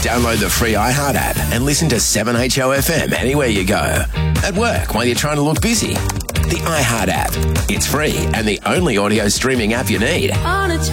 Download the free iHeart app and listen to 7HOFM anywhere you go. At work while you're trying to look busy. The iHeart app. It's free and the only audio streaming app you need. On a